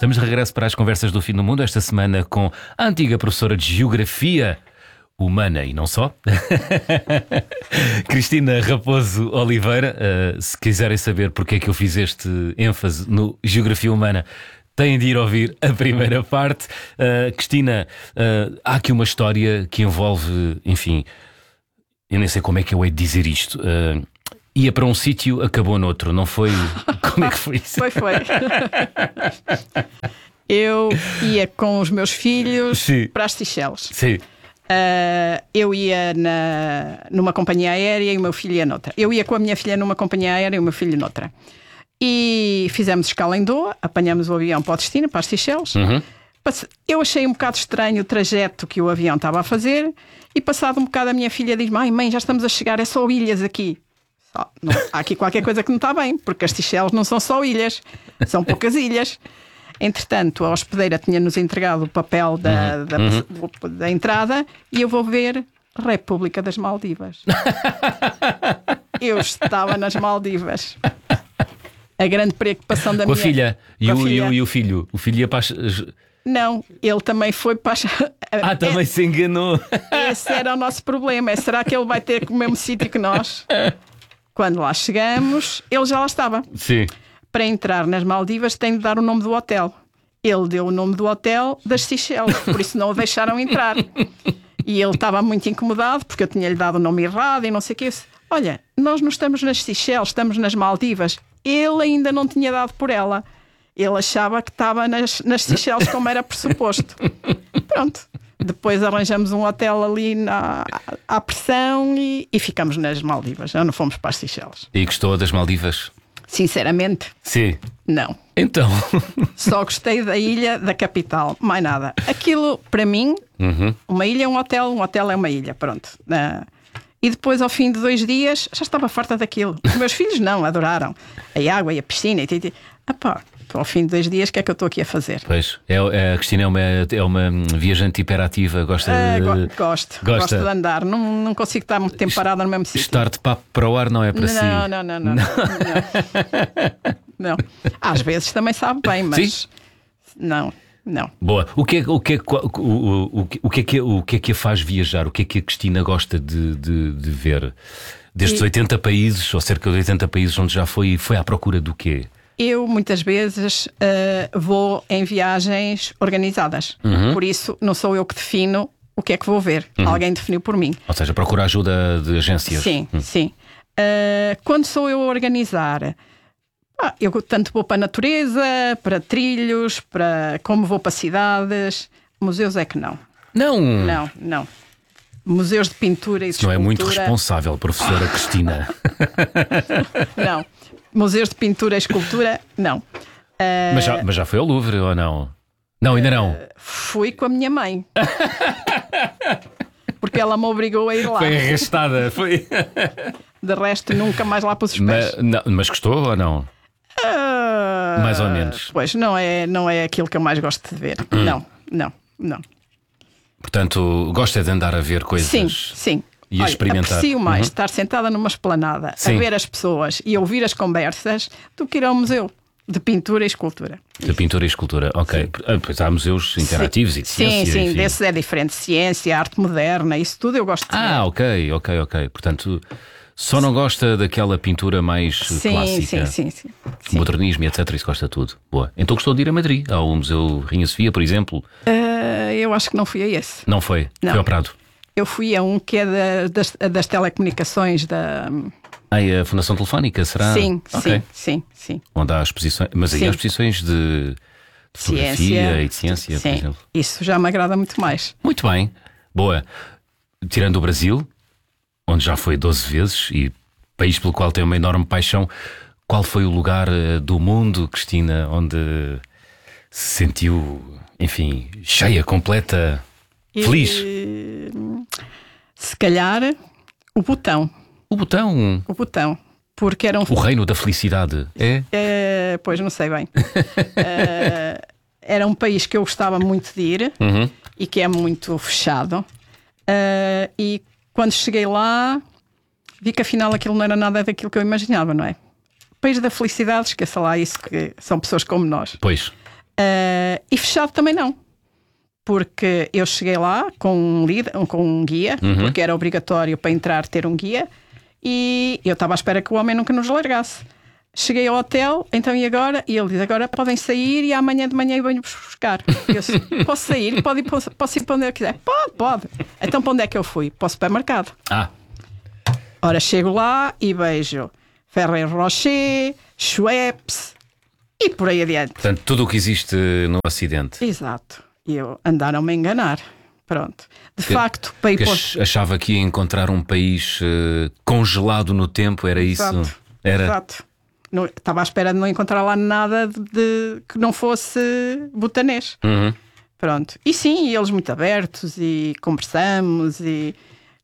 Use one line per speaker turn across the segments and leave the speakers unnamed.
Estamos de regresso para as conversas do fim do mundo, esta semana com a antiga professora de Geografia Humana e não só, Cristina Raposo Oliveira. Se quiserem saber porque é que eu fiz este ênfase no Geografia Humana, têm de ir ouvir a primeira parte. Cristina, há aqui uma história que envolve, enfim, eu nem sei como é que eu hei de dizer isto. Ia para um sítio, acabou noutro, não foi? Como é que foi isso?
Foi. Eu ia com os meus filhos
Sim.
para as Seychelles.
Sim.
Eu ia numa companhia aérea e o meu filho ia noutra. Eu ia com a minha filha numa companhia aérea e o meu filho noutra. E fizemos escala em Doha, apanhamos o avião para o destino, para as Seychelles.
Uhum.
Eu achei um bocado estranho o trajeto que o avião estava a fazer e passado um bocado a minha filha diz: mãe, já estamos a chegar, é só ilhas aqui. Não, há aqui qualquer coisa que não está bem, porque as Seychelles não são só ilhas, são poucas ilhas. Entretanto, a hospedeira tinha-nos entregado o papel da entrada e eu vou ver República das Maldivas. Eu estava nas Maldivas. A grande preocupação da
Com
minha...
a filha e
filha.
o filho. O filho ia para as...
Não, ele também foi para as...
também se enganou.
Esse era o nosso problema. Será que ele vai ter o mesmo sítio que nós? Quando lá chegamos, ele já lá estava.
Sim.
Para entrar nas Maldivas tem de dar o nome do hotel. Ele deu o nome do hotel das Seychelles, por isso não o deixaram entrar. E ele estava muito incomodado porque eu tinha-lhe dado o nome errado e não sei o que. Eu disse: olha, nós não estamos nas Seychelles, estamos nas Maldivas. Ele ainda não tinha dado por ela. Ele achava que estava nas Seychelles como era pressuposto. Pronto. Depois arranjamos um hotel ali à pressão e ficamos nas Maldivas. Já não fomos para as Seychelles.
E gostou das Maldivas?
Sinceramente,
Sim.
não.
Então.
Só gostei da ilha, da capital, mais nada. Aquilo, para mim, uma ilha é um hotel é uma ilha, pronto. E depois, ao fim de 2 dias, já estava farta daquilo. Os meus filhos não, adoraram a água e a piscina. Ao fim de 2 dias, o que é que eu estou aqui a fazer?
Pois, a Cristina é uma viajante hiperativa, gosta de...
Gosto de andar, não consigo estar muito tempo parada no mesmo sítio.
Estar de papo para o ar não é para si.
Não. Às vezes também sabe bem, mas... Sim? Não.
Boa. O que é que a faz viajar? O que é que a Cristina gosta de ver? Destes 80 países, ou cerca de 80 países onde já foi à procura do quê?
Eu, muitas vezes, vou em viagens organizadas. Por isso, não sou eu que defino o que é que vou ver. Alguém definiu por mim.
Ou seja, procura ajuda de agências.
Sim. Quando sou eu a organizar, eu tanto vou para a natureza, para trilhos, como vou para cidades. Museus é que não. Não. Museus de pintura e de escultura.
Não é muito responsável, professora Cristina.
Não. Museus de pintura e escultura, não.
Mas já foi ao Louvre ou não? Não, ainda não.
Fui com a minha mãe. Porque ela me obrigou a ir lá.
Foi arrastada, foi.
De resto, nunca mais lá pus os pés.
Mas gostou ou não? Mais ou menos.
Pois, não é aquilo que eu mais gosto de ver. Não.
Portanto, gosta de andar a ver coisas.
Sim.
E a experimentar.
Aprecio mais estar sentada numa esplanada a ver as pessoas e a ouvir as conversas do que ir ao museu de pintura e escultura.
De pintura e escultura, ok. Pois há museus interativos e de ciência.
Sim, desses é diferente. Ciência, arte moderna, isso tudo eu gosto de ver.
Ok. Portanto, só não gosta daquela pintura mais clássica.
Sim.
Modernismo e etc. Isso gosta de tudo. Boa. Então gostou de ir a Madrid, ao Museu Rainha Sofia, por exemplo?
Eu acho que não fui a esse.
Não foi?
Não.
Foi ao Prado?
Eu fui a um que é das telecomunicações da...
a Fundação Telefónica, será?
Sim.
Onde há exposições, mas aí há exposições de fotografia e de ciência, por exemplo.
Isso já me agrada muito mais.
Muito bem, boa. Tirando o Brasil, onde já foi 12 vezes e país pelo qual tem uma enorme paixão, qual foi o lugar do mundo, Cristina, onde se sentiu, enfim, cheia, completa, feliz?
Se calhar o Butão.
O Butão?
O Butão. Porque era
o reino da felicidade, é?
Pois, não sei bem. Era um país que eu gostava muito de ir e que é muito fechado. E quando cheguei lá, vi que afinal aquilo não era nada daquilo que eu imaginava, não é? País da felicidade, esqueça lá isso, que são pessoas como nós.
Pois.
E fechado também não. Porque eu cheguei lá com um guia, porque era obrigatório para entrar ter um guia, e eu estava à espera que o homem nunca nos largasse. Cheguei ao hotel, então e agora? E ele diz, agora podem sair e amanhã de manhã eu venho-vos buscar. Eu disse, posso sair? Posso ir para onde eu quiser? Pode. Então para onde é que eu fui? Para o supermercado. Ora, chego lá e vejo Ferrero Rocher, Schweppes e por aí adiante.
Portanto, tudo o que existe no Ocidente.
Exato. E eu andaram-me a enganar. Pronto. De facto, para ir
achava que ia encontrar um país congelado no tempo, era
Exato.
isso? Era.
Exato. Não, estava à espera de não encontrar lá nada de que não fosse butanês. Pronto. E sim, eles muito abertos e conversamos e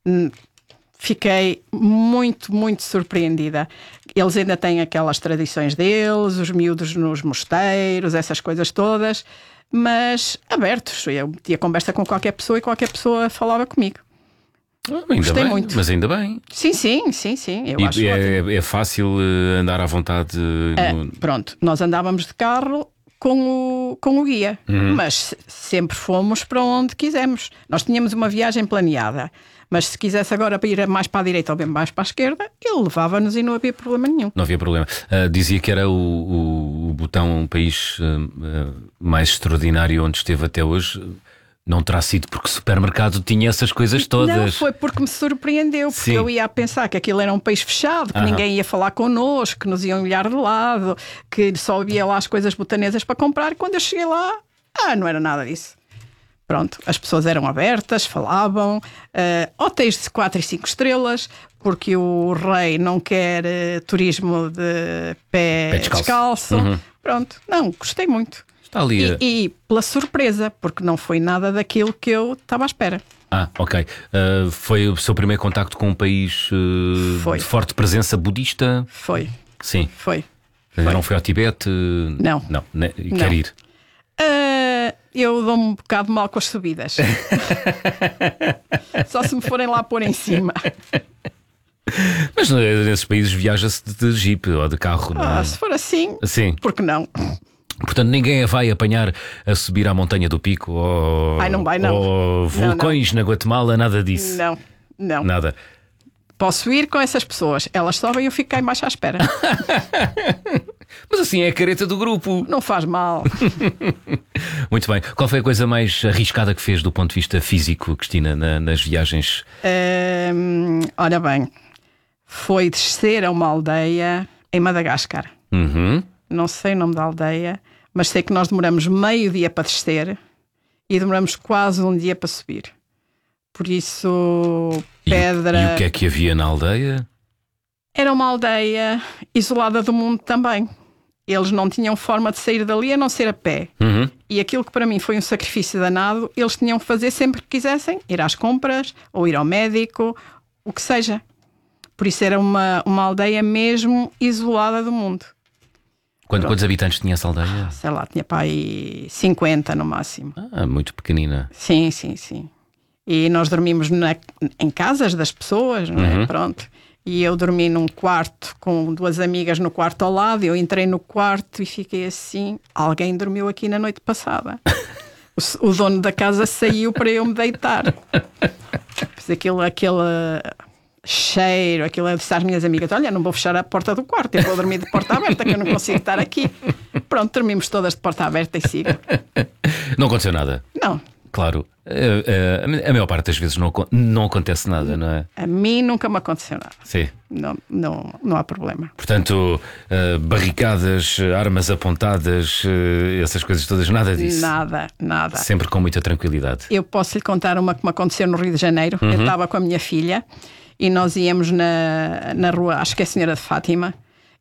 fiquei muito, muito surpreendida. Eles ainda têm aquelas tradições deles, os miúdos nos mosteiros, essas coisas todas, mas abertos. Eu tinha conversa com qualquer pessoa e qualquer pessoa falava comigo. Gostei muito.
Mas ainda bem.
Sim. Eu acho
é fácil andar à vontade.
Pronto, nós andávamos de carro com o guia, mas sempre fomos para onde quisemos. Nós tínhamos uma viagem planeada, mas se quisesse agora ir mais para a direita ou bem mais para a esquerda, ele levava-nos e não havia problema nenhum.
Não havia problema. Dizia que era o Butão um país mais extraordinário onde esteve até hoje. Não terá sido porque o supermercado tinha essas coisas todas.
Não, foi porque me surpreendeu. Porque eu ia a pensar que aquilo era um país fechado, que ninguém ia falar connosco, que nos iam olhar de lado, que só havia lá as coisas butanesas para comprar. E quando eu cheguei lá, não era nada disso. Pronto, as pessoas eram abertas, falavam, hotéis de 4 e 5 estrelas, porque o rei não quer turismo de pé descalço. Pronto, não, gostei muito.
Está ali
e pela surpresa, porque não foi nada daquilo que eu estava à espera.
Ok. Foi o seu primeiro contacto com um país de forte presença budista?
Foi.
Sim.
Foi.
Não foi ao Tibete?
Não.
Quer ir?
Eu dou-me um bocado mal com as subidas. Só se me forem lá pôr em cima.
Mas nesses países viaja-se de jipe ou de carro, não é?
Se for assim, por que não?
Portanto, ninguém a vai apanhar a subir à Montanha do Pico ou,
não vai, não.
Ou vulcões na Guatemala, nada disso.
Não.
Nada.
Posso ir com essas pessoas, elas sobem e eu fico cá em baixo à espera.
Mas assim é a careta do grupo.
Não faz mal.
Muito bem. Qual foi a coisa mais arriscada que fez do ponto de vista físico, Cristina, nas viagens?
Ora bem, foi descer a uma aldeia em Madagascar. Não sei o nome da aldeia, mas sei que nós demoramos meio dia para descer e demoramos quase um dia para subir. Por isso, pedra...
E o que é que havia na aldeia?
Era uma aldeia isolada do mundo também. Eles não tinham forma de sair dali a não ser a pé. E aquilo que para mim foi um sacrifício danado, eles tinham que fazer sempre que quisessem, ir às compras ou ir ao médico, o que seja. Por isso era uma aldeia mesmo isolada do mundo.
Quantos habitantes tinha essa aldeia?
Sei lá, tinha para aí 50 no máximo.
Muito pequenina.
Sim. E nós dormimos em casas das pessoas, não é? Pronto. E eu dormi num quarto com 2 amigas no quarto ao lado. Eu entrei no quarto e fiquei assim. Alguém dormiu aqui na noite passada. O dono da casa saiu para eu me deitar. Pois aquele cheiro, aquilo. Eu disse às minhas amigas: olha, não vou fechar a porta do quarto, eu vou dormir de porta aberta, que eu não consigo estar aqui. Pronto, dormimos todas de porta aberta e sigo.
Não aconteceu nada?
Não.
Claro, a maior parte das vezes não acontece nada, não é?
A mim nunca me aconteceu nada.
Sim.
Não há problema.
Portanto, barricadas, armas apontadas, essas coisas todas, nada disso?
Nada.
Sempre com muita tranquilidade.
Eu posso lhe contar uma que me aconteceu no Rio de Janeiro. Eu estava com a minha filha e nós íamos na rua, acho que é a Senhora de Fátima,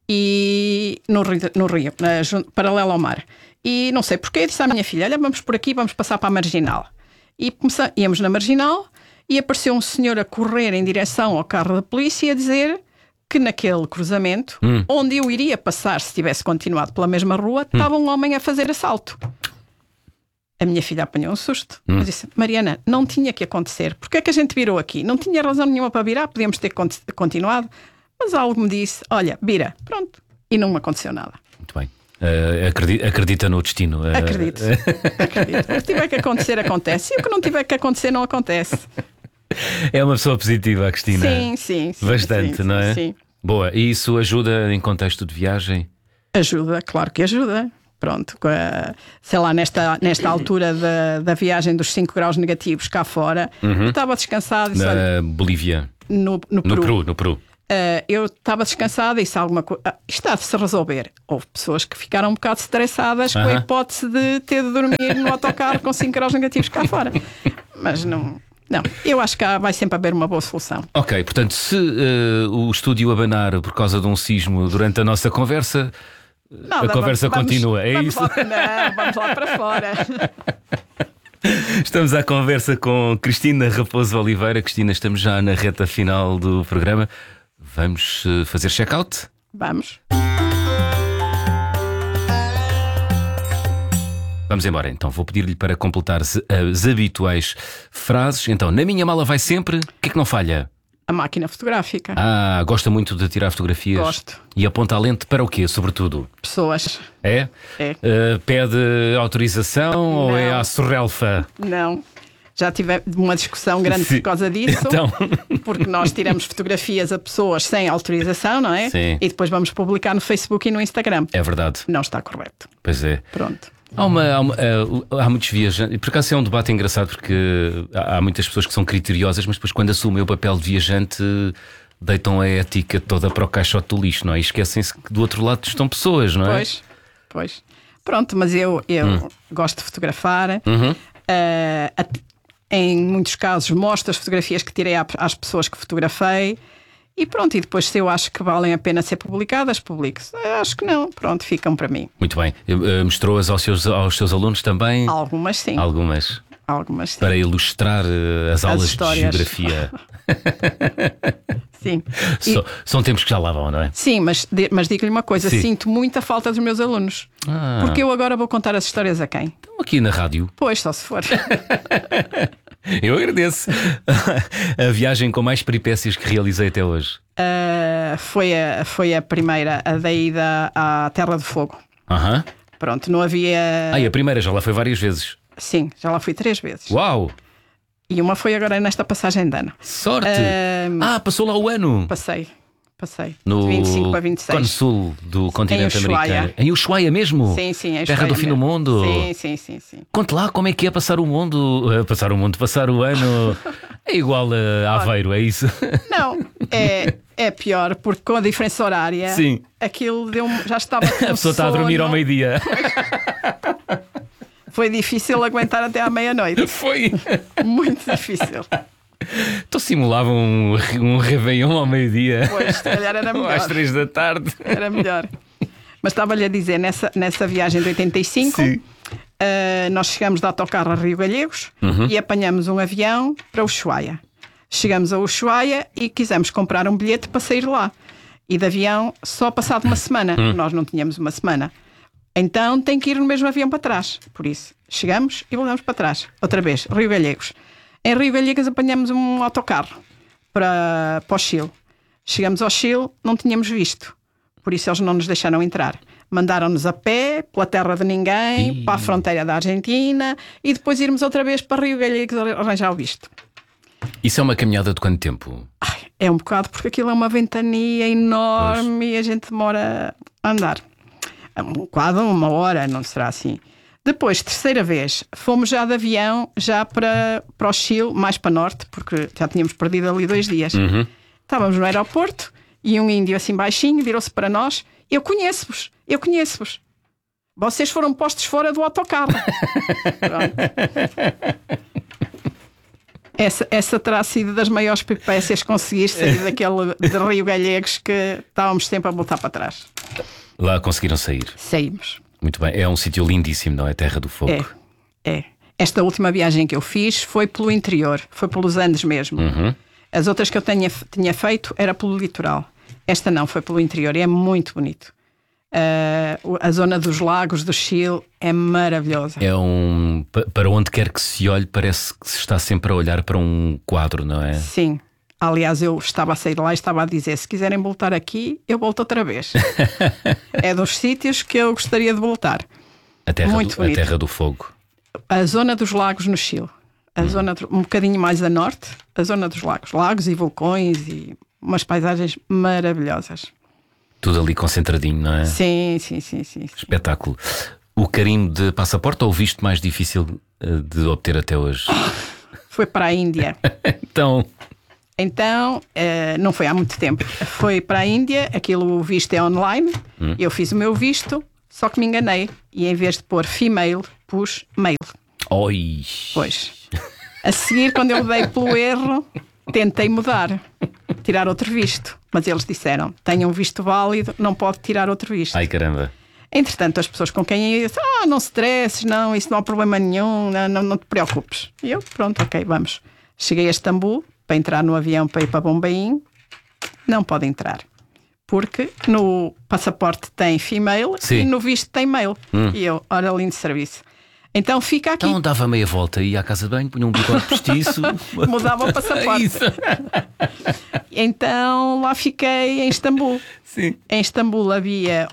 e no Rio, paralelo ao mar. E não sei porquê, disse à minha filha: olha, vamos por aqui, vamos passar para a Marginal. E íamos na Marginal e apareceu um senhor a correr em direção ao carro da polícia a dizer que naquele cruzamento, onde eu iria passar se tivesse continuado pela mesma rua, estava um homem a fazer assalto. A minha filha apanhou um susto. Mas disse: Mariana, não tinha que acontecer. Porquê é que a gente virou aqui? Não tinha razão nenhuma para virar, podíamos ter continuado. Mas algo me disse: olha, vira. Pronto. E não me aconteceu nada.
Muito bem. Acredita no destino.
Acredito. O que tiver que acontecer, acontece. E o que não tiver que acontecer, não acontece.
É uma pessoa positiva, a Cristina.
Sim.
Bastante, não é?
Sim.
Boa. E isso ajuda em contexto de viagem?
Ajuda, claro que ajuda. Pronto, sei lá, nesta altura da viagem dos 5 graus negativos cá fora, eu estava descansado.
Na Bolívia?
No
Peru.
Eu estava descansada e se alguma coisa. Isto há de se resolver. Houve pessoas que ficaram um bocado estressadas com a hipótese de ter de dormir no autocarro com 5 graus negativos cá fora. Mas não, eu acho que vai sempre haver uma boa solução.
Ok, portanto, se o estúdio abanar por causa de um sismo durante a nossa conversa. A conversa continua, é isso?
Vamos lá para fora.
Estamos à conversa com Cristina Raposo Oliveira. Cristina, estamos já na reta final do programa. Vamos fazer check-out?
Vamos.
Vamos embora, então. Vou pedir-lhe para completar as habituais frases. Então, na minha mala vai sempre. O que é que não falha?
A máquina fotográfica.
Gosta muito de tirar fotografias?
Gosto.
E aponta a lente para o quê, sobretudo?
Pessoas.
É?
É.
Pede autorização ou é à surrelfa?
Não. Já tive uma discussão grande por causa disso.
Então...
Porque nós tiramos fotografias a pessoas sem autorização, não é?
Sim.
E depois vamos publicar no Facebook e no Instagram.
É verdade.
Não está correto.
Pois é.
Pronto.
Há muitos viajantes, e por acaso é um debate engraçado porque há muitas pessoas que são criteriosas, mas depois quando assumem o papel de viajante deitam a ética toda para o caixote do lixo, não é? E esquecem-se que do outro lado estão pessoas, não é?
Pois. Pronto, mas eu gosto de fotografar. Em muitos casos mostro as fotografias que tirei às pessoas que fotografei. E pronto, e depois se eu acho que valem a pena ser publicadas, publico-se. Acho que não, pronto, ficam para mim.
Muito bem. Mostrou-as aos seus alunos também?
Algumas sim.
Algumas sim. Para ilustrar as aulas de geografia.
Sim.
São tempos que já lá vão, não é?
Sim, mas digo-lhe uma coisa,
sim.
Sinto muita falta dos meus alunos. Porque eu agora vou contar as histórias a quem?
Estão aqui na rádio.
Pois, só se for.
Eu agradeço. A viagem com mais peripécias que realizei até hoje.
Foi a primeira, a da ida à Terra do Fogo. Pronto, não havia...
A primeira já lá foi várias vezes.
Sim, já lá fui 3 vezes.
Uau!
E uma foi agora nesta passagem de ano.
Sorte! Passou lá o ano.
Passei.
No
de 25 para 26.
Cone Sul do continente americano. Em Ushuaia mesmo?
Sim, em Ushuaia.
Terra do fim do mundo.
Sim.
Conte lá como é que é passar o mundo. Passar o ano. É igual a Aveiro, é isso?
Não, é pior, porque com a diferença horária,
sim.
Aquilo já estava com
a pessoa está a dormir ao meio-dia.
Foi difícil aguentar até à meia-noite.
Foi.
Muito difícil.
Então simulava um Réveillon ao meio-dia.
Pois, se calhar era melhor.
Às 3 da tarde.
Era melhor. Mas estava-lhe a dizer, nessa viagem de 85, nós chegamos de autocarro a Rio Gallegos e apanhamos um avião para Ushuaia. Chegamos a Ushuaia e quisemos comprar um bilhete para sair lá. E de avião só passado uma semana. Nós não tínhamos uma semana. Então tem que ir no mesmo avião para trás. Por isso, chegamos e voltamos para trás. Outra vez, Rio Gallegos. Em Rio Gallegos apanhamos um autocarro para o Chile. Chegamos ao Chile, não tínhamos visto. Por isso eles não nos deixaram entrar. Mandaram-nos a pé, pela terra de ninguém, para a fronteira da Argentina e depois irmos outra vez para Rio Gallegos arranjar o visto.
Isso é uma caminhada de quanto tempo?
É um bocado, porque aquilo é uma ventania enorme e a gente demora a andar. Quase 1 hora, não será assim. Depois, terceira vez, fomos já de avião, já para o Chile, mais para norte, porque já tínhamos perdido ali 2 dias. Estávamos no aeroporto e um índio assim baixinho virou-se para nós: eu conheço-vos. Vocês foram postos fora do autocarro. Pronto. Essa terá sido das maiores peripécias conseguir sair daquele de Rio Gallegos que estávamos sempre a voltar para trás.
Lá conseguiram sair?
Saímos.
Muito bem, é um sítio lindíssimo, não é? Terra do Fogo.
É. Esta última viagem que eu fiz foi pelo interior, foi pelos Andes mesmo. As outras que eu tinha feito era pelo litoral. Esta não, foi pelo interior e é muito bonito. A zona dos lagos do Chile é maravilhosa.
Para onde quer que se olhe, parece que se está sempre a olhar para um quadro, não é?
Sim, Aliás, eu estava a sair de lá e estava a dizer: se quiserem voltar aqui, eu volto outra vez. É dos sítios que eu gostaria de voltar.
A
Muito
a
bonito.
Terra do Fogo.
A zona dos lagos no Chile. Um bocadinho mais a norte, a zona dos lagos. Lagos e vulcões e umas paisagens maravilhosas.
Tudo ali concentradinho, não é?
Sim.
Espetáculo. O carimbo de passaporte ou o visto mais difícil de obter até hoje?
Foi para a Índia. Então, não foi há muito tempo. Foi para a Índia, o visto é online. Eu fiz o meu visto, só que me enganei. E em vez de pôr female, pus male.
Oi!
Pois. A seguir, quando eu dei pelo erro, tentei mudar, tirar outro visto. Mas eles disseram: tenha um visto válido, não pode tirar outro visto.
Ai, caramba!
Entretanto, as pessoas com quem eu disse: não stresses, não, isso não há problema nenhum, não te preocupes. E eu, pronto, ok, vamos. Cheguei a Istambul para entrar no avião para ir para Bombaim. Não pode entrar, porque no passaporte tem female. Sim. E no visto tem male. E eu, ora, lindo serviço. Então fica aqui.
Então dava meia volta, ia à casa de banho, punha um bigode postiço.
Mudava o passaporte. Então lá fiquei em Istambul.
Sim.
Em Istambul havia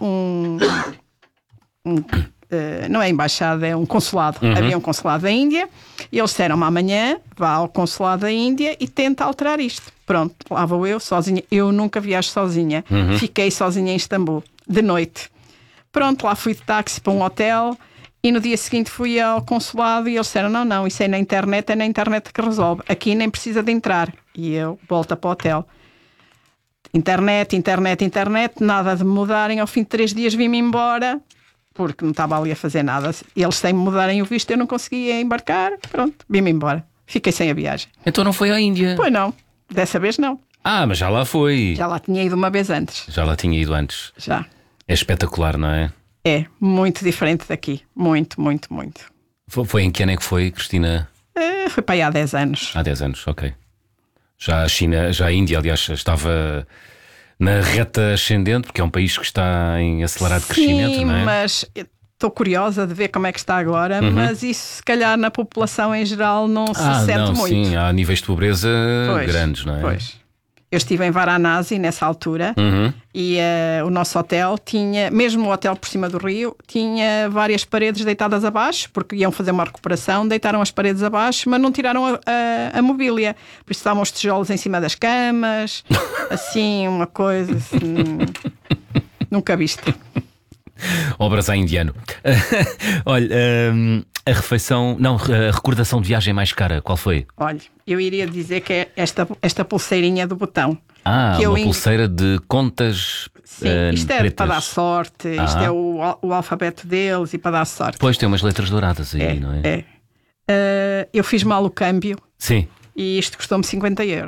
não é embaixada, é um consulado. Havia um consulado da Índia e eles disseram-me: amanhã vá ao consulado da Índia e tenta alterar isto. Pronto, lá vou eu sozinha. Eu nunca viajo sozinha. Fiquei sozinha em Istambul, de noite. Pronto, lá fui de táxi para um hotel e no dia seguinte fui ao consulado e eles disseram: não, isso é na internet que resolve. Aqui nem precisa de entrar. E eu volto para o hotel. Internet, nada de mudarem. Ao fim de 3 dias vim-me embora, porque não estava ali a fazer nada. Eles sem me mudarem o visto, eu não conseguia embarcar. Pronto, vim-me embora. Fiquei sem a viagem.
Então não foi à Índia?
Pois não, dessa vez não.
Mas já lá foi.
Já lá tinha ido uma vez antes.
Já lá tinha ido antes.
Já.
É espetacular, não é?
É, muito diferente daqui. Muito.
Foi em que ano é que foi, Cristina?
Foi para aí há 10 anos.
Há 10 anos, ok. Já a China, já a Índia, aliás, estava na reta ascendente, porque é um país que está em acelerado crescimento, não é?
Mas estou curiosa de ver como é que está agora, mas isso se calhar na população em geral não se sente muito.
Sim, há níveis de pobreza grandes, não é?
Pois. Eu estive em Varanasi nessa altura e o nosso hotel tinha, mesmo o hotel por cima do rio, tinha várias paredes deitadas abaixo, porque iam fazer uma recuperação, deitaram as paredes abaixo, mas não tiraram a mobília. Por isso estavam os tijolos em cima das camas, assim, uma coisa assim, nunca vista.
Obras a indiano. Olha, a refeição, não, a recordação de viagem mais cara, qual foi?
Olha, eu iria dizer que é esta pulseirinha do botão.
Que uma pulseira de contas.
Sim, isto é
pretas.
para dar sorte, isto é o alfabeto deles e para dar sorte.
Pois tem umas letras douradas aí, não é?
Eu fiz mal o câmbio.
Sim.
E isto custou-me 50 euros.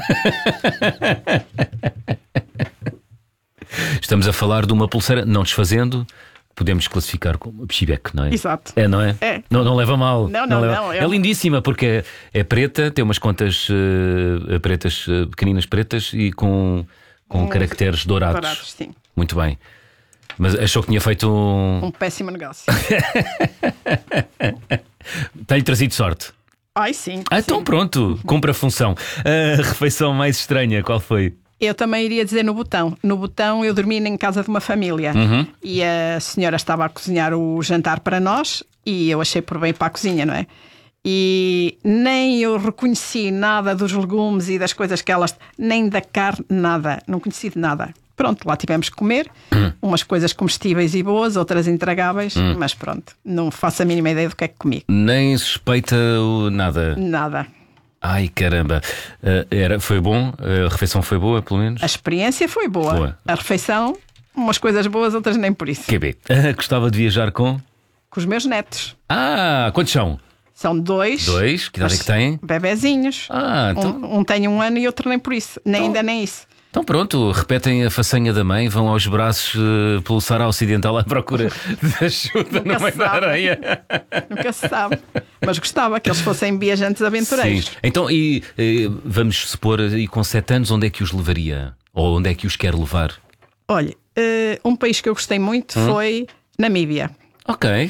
Estamos a falar de uma pulseira, não desfazendo, podemos classificar como pchibec, não é?
Exato.
Não é? Não leva mal.
Não.
É lindíssima porque é preta, tem umas contas pretas, pequeninas pretas e com caracteres dourados.
Sim.
Muito bem. Mas achou que tinha feito
um péssimo negócio.
Tem-lhe trazido sorte.
Ai, sim.
Então pronto, cumpre a função. A refeição mais estranha, qual foi?
Eu também iria dizer no Botão. No Botão eu dormi em casa de uma família e a senhora estava a cozinhar o jantar para nós e eu achei por bem ir para a cozinha, não é? E nem eu reconheci nada dos legumes e das coisas que elas... Nem da carne, nada. Não conheci de nada. Pronto, lá tivemos que comer. Umas coisas comestíveis e boas, outras intragáveis. Mas pronto, não faço a mínima ideia do que é que comi.
Nem suspeita nada?
Nada.
Ai, caramba. Foi bom? A refeição foi boa, pelo menos?
A experiência foi boa. A refeição, umas coisas boas, outras nem por isso.
Que bem. Gostava de viajar com
os meus netos.
Quantos são?
São 2.
2? Que idade é que têm?
Bebezinhos.
Então...
Um tem 1 ano e outro nem por isso. Ainda nem isso.
Então pronto, repetem a façanha da mãe, vão aos braços pelo Saara Ocidental à procura de ajuda no meio da areia.
Nunca se sabe. Mas gostava que eles fossem viajantes aventureiros.
Sim. Então, vamos supor, e com 7 anos, onde é que os levaria? Ou onde é que os quer levar?
Olha, um país que eu gostei muito foi Namíbia.
Ok.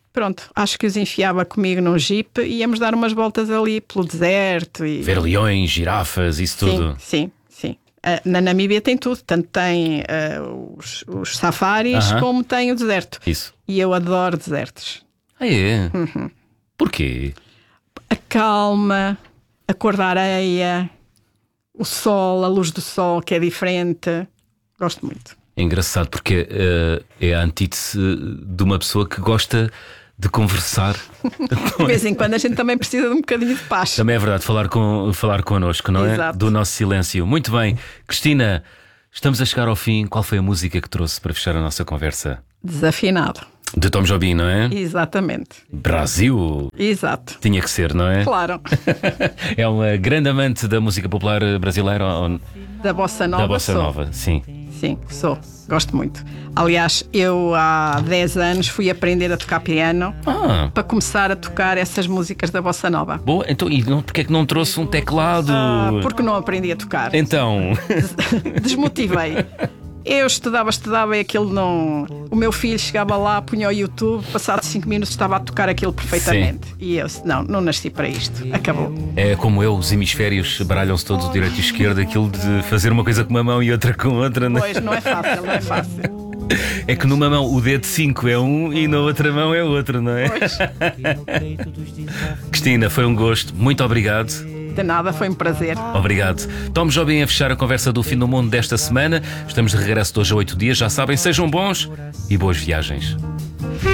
Pronto, acho que os enfiava comigo num jeep e íamos dar umas voltas ali pelo deserto. E...
Ver leões, girafas, isso tudo.
Sim. Na Namíbia tem tudo, tanto tem os safaris como tem o deserto.
Isso.
E eu adoro desertos.
Ah, é? Porquê?
A calma, a cor da areia, o sol, a luz do sol que é diferente. Gosto muito.
É engraçado porque é a antítese de uma pessoa que gosta de conversar.
De vez em quando a gente também precisa de um bocadinho de paz.
Também é verdade, falar connosco, não é?
Exato.
Do nosso silêncio. Muito bem. Cristina, estamos a chegar ao fim. Qual foi a música que trouxe para fechar a nossa conversa?
Desafinado.
De Tom Jobim, não é?
Exatamente.
Brasil.
Exato.
Tinha que ser, não é?
Claro.
É uma grande amante da música popular brasileira ou
Da Bossa Nova.
da Bossa
sou.
Nova, sim.
Sim, sou. Gosto muito. Aliás, eu há 10 anos fui aprender a tocar piano para começar a tocar essas músicas da Bossa Nova.
Boa, então, e porque é que não trouxe um teclado?
Porque não aprendi a tocar.
Então.
Desmotivei. Eu estudava e aquilo não. O meu filho chegava lá, punha o YouTube, passado 5 minutos estava a tocar aquilo perfeitamente.
Sim.
E eu disse: não nasci para isto. Acabou.
É como eu, os hemisférios baralham-se todos, o direito e o esquerdo, aquilo de fazer uma coisa com uma mão e outra com outra. Não?
Pois, não é fácil.
É que numa mão o dedo 5 é um e na outra mão é outro, não é?
Pois.
Cristina, foi um gosto. Muito obrigado.
De nada, foi um prazer.
Obrigado. Tom Jobim a fechar a conversa do Fim do Mundo desta semana. Estamos de regresso de hoje a 8 dias. Já sabem, sejam bons e boas viagens.